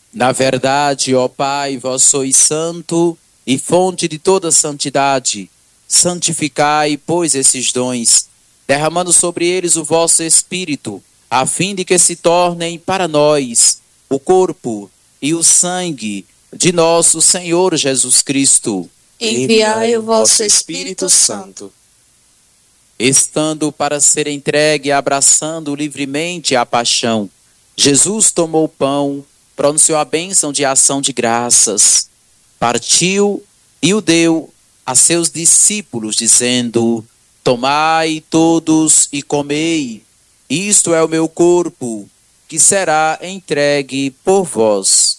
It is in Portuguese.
Na verdade, ó Pai, vós sois santo e fonte de toda santidade. Santificai, pois, esses dons, derramando sobre eles o vosso Espírito, a fim de que se tornem para nós o corpo e o sangue de nosso Senhor Jesus Cristo. Enviai o vosso Espírito Santo. Estando para ser entregue, abraçando livremente a paixão, Jesus tomou o pão, pronunciou a bênção de ação de graças, partiu e o deu a seus discípulos, dizendo: Tomai todos e comei, isto é o meu corpo, que será entregue por vós.